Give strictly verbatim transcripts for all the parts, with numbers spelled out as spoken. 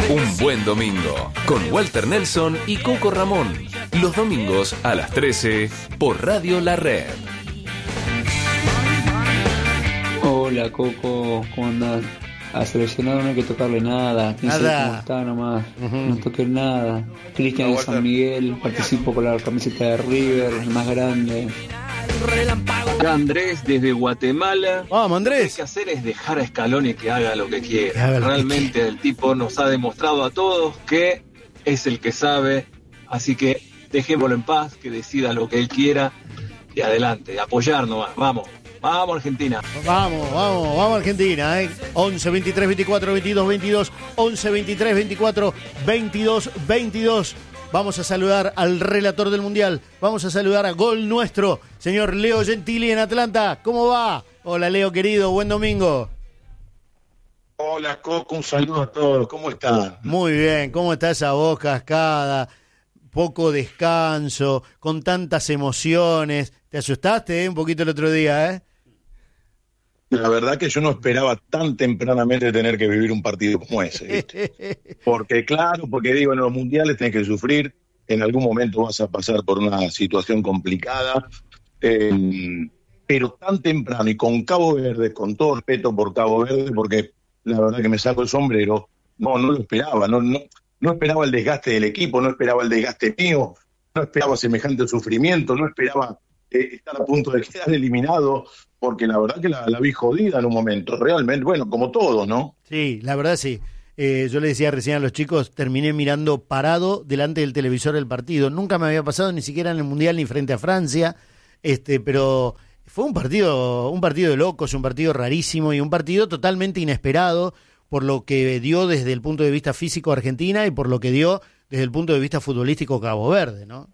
Un buen domingo con Walter Nelson y Coco Ramón. Los domingos a las trece por Radio La Red. Hola Coco, ¿cómo andás? A seleccionado no hay que tocarle nada, piensa cómo está nomás, uh-huh. No toquen nada. Cristian de San Miguel, participo con la camiseta de River, el más grande. Acá Andrés desde Guatemala. Vamos, Andrés. Lo que hay que hacer es dejar a Scaloni que haga lo que quiera. Que haga lo Realmente que el tipo nos ha demostrado a todos que es el que sabe, así que dejémoslo en paz, que decida lo que él quiera y adelante, apoyar nomás, vamos. Vamos Argentina. Vamos, vamos, vamos Argentina, ¿eh? once, veintitrés, veinticuatro, veintidós, veintidós, once, veintitrés, veinticuatro, veintidós, veintidós. Vamos a saludar al relator del Mundial. Vamos a saludar a Gol Nuestro, señor Leo Gentili en Atlanta. ¿Cómo va? Hola Leo querido, buen domingo. Hola Coco, un saludo a todos, ¿cómo están? Muy bien, ¿cómo está esa voz cascada? Poco descanso, con tantas emociones. ¿Te asustaste eh, un poquito el otro día, eh? La verdad que yo no esperaba tan tempranamente tener que vivir un partido como ese, ¿viste? Porque claro, porque digo, en los mundiales tenés que sufrir, en algún momento vas a pasar por una situación complicada, eh, pero tan temprano y con Cabo Verde, con todo respeto por Cabo Verde, porque la verdad que me saco el sombrero, no, no lo esperaba, no, no, no esperaba el desgaste del equipo, no esperaba el desgaste mío, no esperaba semejante sufrimiento, no esperaba eh, estar a punto de quedar eliminado, porque la verdad que la, la vi jodida en un momento, realmente, bueno, como todo, ¿no? Sí, la verdad sí. Eh, yo le decía recién a los chicos, terminé mirando parado delante del televisor del partido. Nunca me había pasado ni siquiera en el Mundial ni frente a Francia, este, pero fue un partido, un partido de locos, un partido rarísimo y un partido totalmente inesperado por lo que dio desde el punto de vista físico Argentina y por lo que dio desde el punto de vista futbolístico Cabo Verde, ¿no?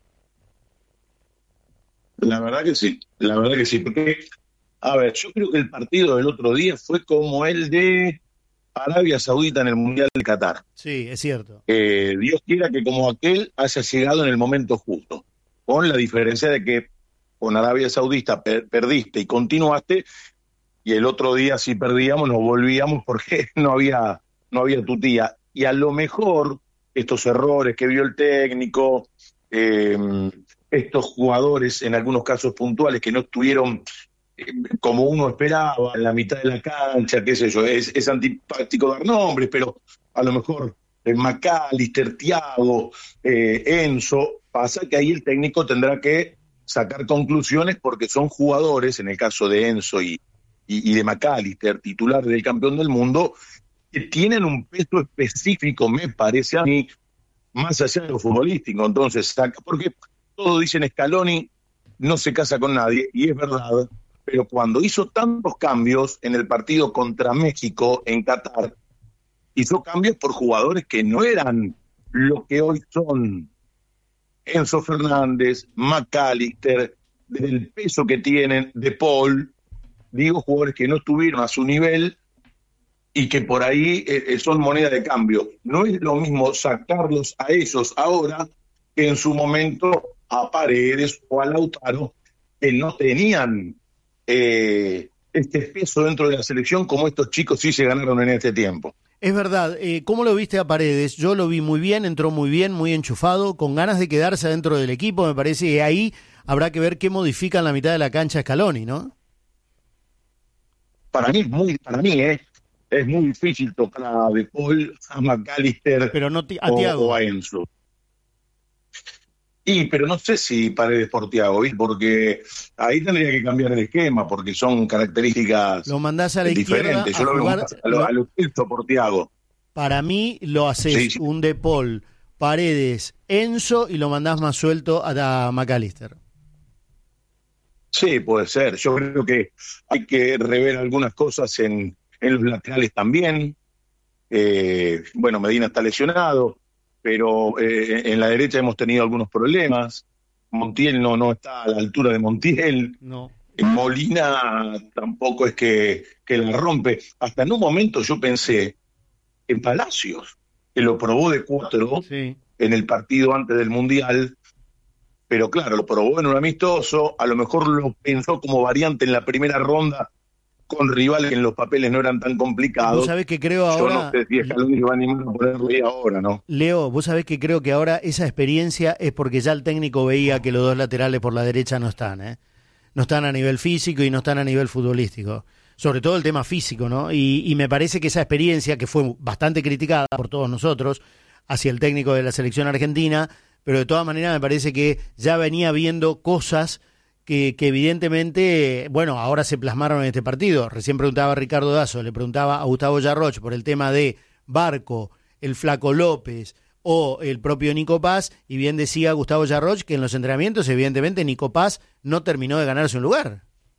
La verdad que sí, la verdad que sí, porque... A ver, yo creo que el partido del otro día fue como el de Arabia Saudita en el Mundial de Qatar. Sí, es cierto. Eh, Dios quiera que como aquel haya llegado en el momento justo, con la diferencia de que con Arabia Saudita per- perdiste y continuaste, y el otro día si perdíamos nos volvíamos porque no había, no había tutía. Y a lo mejor estos errores que vio el técnico, eh, estos jugadores en algunos casos puntuales que no estuvieron como uno esperaba, en la mitad de la cancha, qué sé yo, es, es antipático dar nombres, pero a lo mejor eh, McAllister, Thiago, eh, Enzo, pasa que ahí el técnico tendrá que sacar conclusiones porque son jugadores, en el caso de Enzo y, y, y de McAllister, titular del campeón del mundo, que tienen un peso específico, me parece a mí, más allá de lo futbolístico. Entonces, saca, porque todos dicen Scaloni no se casa con nadie, y es verdad, pero cuando hizo tantos cambios en el partido contra México en Qatar, hizo cambios por jugadores que no eran lo que hoy son. Enzo Fernández, McAllister, del peso que tienen, De Paul, digo jugadores que no estuvieron a su nivel y que por ahí eh, son moneda de cambio. No es lo mismo sacarlos a ellos ahora que en su momento a Paredes o a Lautaro, que no tenían eh, este peso dentro de la selección como estos chicos sí se ganaron en este tiempo. Es verdad. Eh, ¿Cómo lo viste a Paredes? Yo lo vi muy bien, entró muy bien, muy enchufado, con ganas de quedarse dentro del equipo. Me parece que ahí habrá que ver qué modifica en la mitad de la cancha Scaloni, ¿no? Para mí es muy, para mí eh, es muy difícil tocar a De Paul, a McAllister, pero no t- a Thiago o, o a Enzo. Y, pero no sé si Paredes por Thiago, ¿viste? Porque ahí tendría que cambiar el esquema, porque son características lo mandás a la diferentes. izquierda Yo a lo jugar, veo más a lo, a lo Enzo por Thiago. Para mí lo haces sí, sí. un De Paul, Paredes, Enzo y lo mandás más suelto a, a McAllister. Sí, puede ser. Yo creo que hay que rever algunas cosas en, en los laterales también. Eh, bueno, Medina está lesionado, pero eh, en la derecha hemos tenido algunos problemas. Montiel no, no está a la altura de Montiel. No. Molina tampoco es que, que la rompe. Hasta en un momento yo pensé en Palacios, que lo probó de cuatro sí. en el partido antes del Mundial, pero claro, lo probó en un amistoso, a lo mejor lo pensó como variante en la primera ronda con rivales que en los papeles no eran tan complicados. Vos sabés que creo ahora... Yo no sé si Scaloni va a animar a ponerlo ahí ahora, ¿no? Leo, vos sabés que creo que ahora esa experiencia es porque ya el técnico veía que los dos laterales por la derecha no están, ¿eh? No están a nivel físico y no están a nivel futbolístico. Sobre todo el tema físico, ¿no? Y, y me parece que esa experiencia, que fue bastante criticada por todos nosotros, hacia el técnico de la selección argentina, pero de todas maneras me parece que ya venía viendo cosas que, que evidentemente, bueno, ahora se plasmaron en este partido. Recién preguntaba a Ricardo Dazo, le preguntaba a Gustavo Yarroch por el tema de Barco, el Flaco López o el propio Nico Paz, y bien decía Gustavo Yarroch que en los entrenamientos evidentemente Nico Paz no terminó de ganarse un lugar.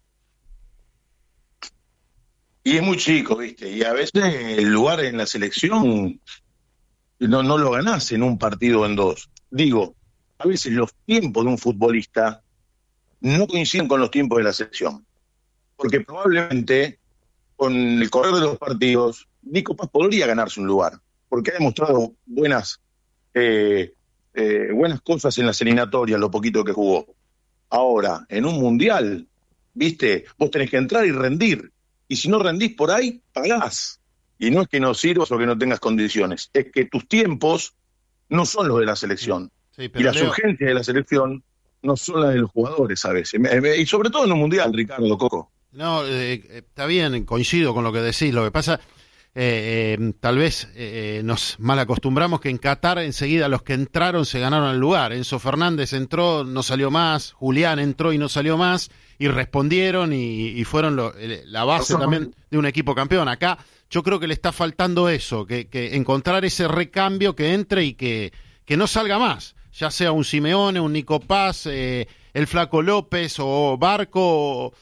Y es muy chico, ¿viste? Y a veces el lugar en la selección no, no lo ganás en un partido o en dos. Digo, a veces los tiempos de un futbolista no coinciden con los tiempos de la selección. Porque probablemente con el correr de los partidos, Nico Paz podría ganarse un lugar. Porque ha demostrado buenas, eh, eh, buenas cosas en las eliminatorias, lo poquito que jugó. Ahora, en un mundial, ¿viste? Vos tenés que entrar y rendir. Y si no rendís por ahí, pagás. Y no es que no sirvas o que no tengas condiciones, es que tus tiempos no son los de la selección. Sí, y las Leo... urgencias de la selección no son las de los jugadores a veces. Y sobre todo en un mundial, Ricardo, Coco. No, eh, está bien, coincido con lo que decís. Lo que pasa, eh, eh, tal vez eh, nos mal acostumbramos que en Qatar enseguida los que entraron se ganaron el lugar. Enzo Fernández entró, no salió más. Julián entró y no salió más. Y respondieron y, y fueron lo, la base también de un equipo campeón. Acá yo creo que le está faltando eso, que, que encontrar ese recambio que entre y que, que no salga más, ya sea un Simeone, un Nico Paz, eh, el Flaco López o Barco,